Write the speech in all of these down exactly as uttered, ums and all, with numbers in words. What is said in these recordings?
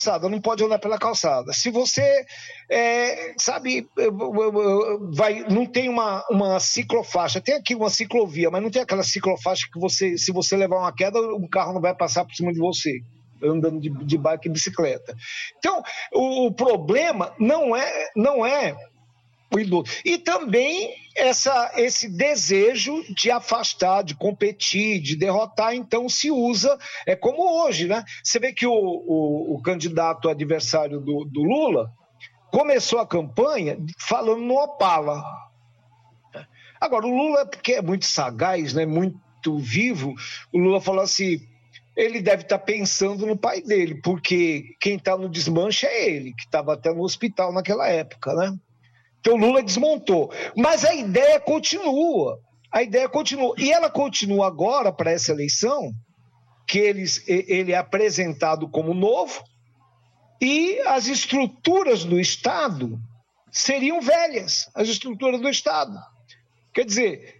calçada, não pode andar pela calçada. Se você, é, sabe, vai, não tem uma, uma ciclofaixa, tem aqui uma ciclovia, mas não tem aquela ciclofaixa que você, se você levar uma queda, o carro não vai passar por cima de você, andando de, de bike e bicicleta. Então, o, o problema não é, não é o idoso. E também essa, esse desejo de afastar, de competir, de derrotar, então se usa, é como hoje, né? Você vê que o, o, o candidato adversário do, do Lula começou a campanha falando no Opala. Agora, o Lula, porque é muito sagaz, né? Muito vivo, o Lula falou assim, ele deve estar pensando no pai dele, porque quem está no desmanche é ele, que estava até no hospital naquela época, né? Então o Lula desmontou. Mas a ideia continua. A ideia continua. E ela continua agora para essa eleição, que eles, ele é apresentado como novo, e as estruturas do Estado seriam velhas, as estruturas do Estado. Quer dizer,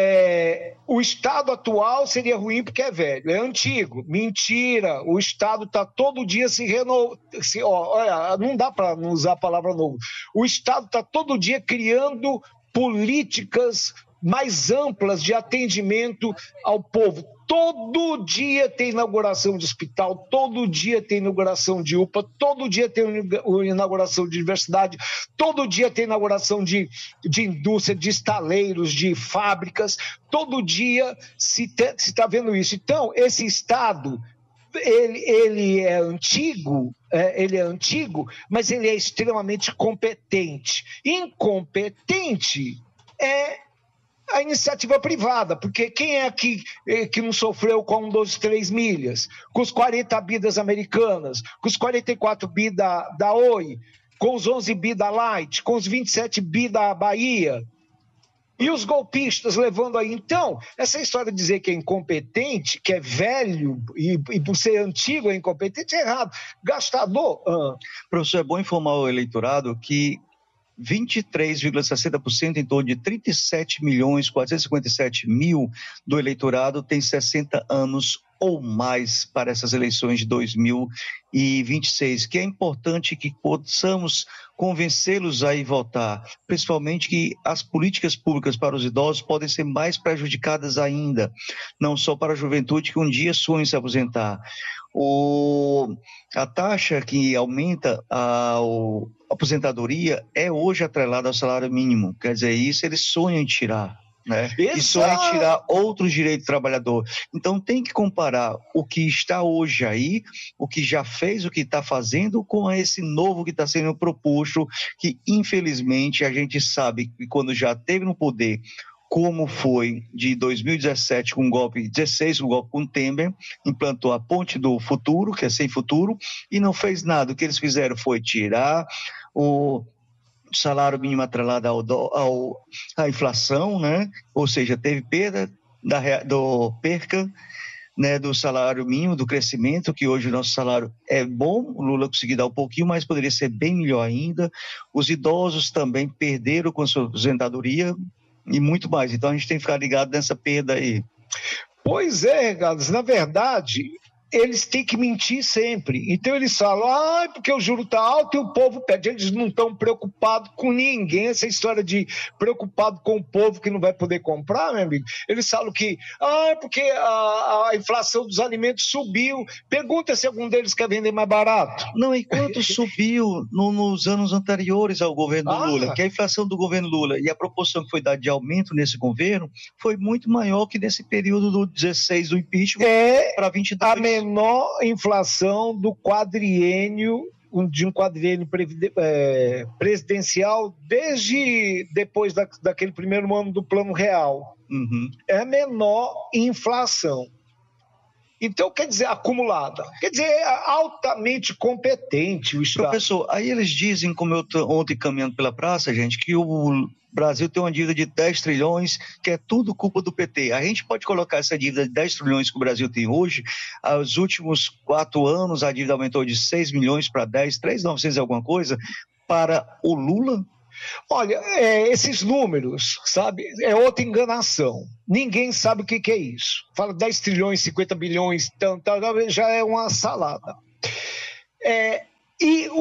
é, o Estado atual seria ruim porque é velho, é antigo. Mentira, o Estado está todo dia se renovando. Olha, não dá para não usar a palavra novo. O Estado está todo dia criando políticas mais amplas de atendimento ao povo. Todo dia tem inauguração de hospital, todo dia tem inauguração de U P A, todo dia tem inauguração de universidade, todo dia tem inauguração de, de indústria, de estaleiros, de fábricas, todo dia se está vendo isso. Então, esse Estado, ele, ele é antigo, é, ele é antigo, mas ele é extremamente competente. Incompetente é a iniciativa privada, porque quem é que, que não sofreu com um, dois, três milhas, com os quarenta bi das americanas, com os quarenta e quatro bi da, da Oi, com os onze bi da Light, com os vinte e sete bi da Bahia, e os golpistas levando aí. Então, essa história de dizer que é incompetente, que é velho, e, e por ser antigo é incompetente, é errado. Gastador... Ah. Professor, é bom informar o eleitorado que vinte e três vírgula sessenta por cento, em torno de trinta e sete milhões quatrocentos e cinquenta e sete mil do eleitorado tem sessenta anos ou mais para essas eleições de dois mil e vinte e seis, que é importante que possamos convencê-los a ir votar, principalmente que as políticas públicas para os idosos podem ser mais prejudicadas ainda, não só para a juventude que um dia sonha em se aposentar. O, a taxa que aumenta a, a aposentadoria é hoje atrelada ao salário mínimo, quer dizer, isso eles sonham em tirar. Né? E sonham em tirar outros direitos do trabalhador. Então tem que comparar o que está hoje aí, o que já fez, o que está fazendo, com esse novo que está sendo proposto, que infelizmente a gente sabe que quando já esteve no poder, como foi de dois mil e dezessete com o golpe, dezesseis com o golpe com o Temer, implantou a ponte do futuro, que é sem futuro, e não fez nada. O que eles fizeram foi tirar o salário mínimo atrelado ao, ao, à inflação, né? Ou seja, teve perda da, do perca, né, do salário mínimo, do crescimento, que hoje o nosso salário é bom, o Lula conseguiu dar um pouquinho, mas poderia ser bem melhor ainda. Os idosos também perderam com a sua aposentadoria e muito mais. Então a gente tem que ficar ligado nessa perda aí. Pois é, Carlos, na verdade, eles têm que mentir sempre. Então eles falam, ah, porque o juro está alto e o povo pede. Eles não estão preocupados com ninguém. Essa história de preocupado com o povo que não vai poder comprar, meu amigo. Eles falam que, ah, porque a, a inflação dos alimentos subiu. Pergunta se algum deles quer vender mais barato. Não, e quanto subiu no, nos anos anteriores ao governo ah. Lula? Que a inflação do governo Lula e a proporção que foi dada de aumento nesse governo foi muito maior que nesse período do dezesseis do impeachment é para vinte e dois. A menor inflação do quadriênio, de um quadriênio é, presidencial desde depois da, daquele primeiro ano do Plano Real. Uhum. É a menor inflação. Então, quer dizer, acumulada. Quer dizer, é altamente competente o Estado. Professor, aí eles dizem, como eu tô ontem caminhando pela praça, gente, que o Brasil tem uma dívida de dez trilhões, que é tudo culpa do P T. A gente pode colocar essa dívida de dez trilhões que o Brasil tem hoje, aos últimos quatro anos a dívida aumentou de seis milhões para dez, três mil e novecentos e alguma coisa, para o Lula? Olha, é, esses números, sabe, é outra enganação. Ninguém sabe o que, que é isso. Fala dez trilhões, cinquenta bilhões, então, já é uma salada. É,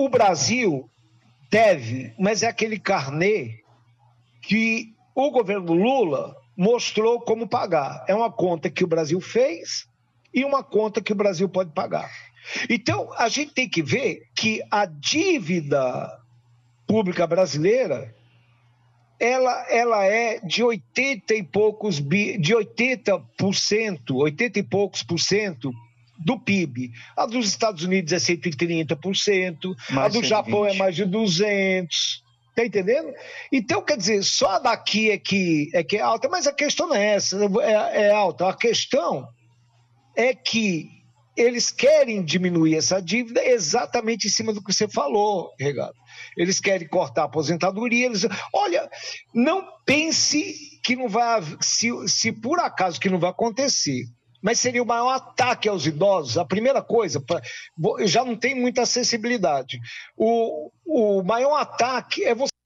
o Brasil deve, mas é aquele carnê que o governo Lula mostrou como pagar. É uma conta que o Brasil fez e uma conta que o Brasil pode pagar. Então, a gente tem que ver que a dívida pública brasileira, ela, ela é de oitenta e poucos bi, de oitenta por cento, oitenta e poucos por cento do P I B. A dos Estados Unidos é cento e trinta por cento, a do Japão é mais de duzentos por cento. Está entendendo? Então, quer dizer, só daqui é que é, que é alta, mas a questão não é essa, é, é alta. A questão é que eles querem diminuir essa dívida exatamente em cima do que você falou, Regado. Eles querem cortar a aposentadoria. Eles... Olha, não pense que não vai, se, se por acaso que não vai acontecer, mas seria o maior ataque aos idosos. A primeira coisa, já não tem muita acessibilidade. O, o maior ataque é você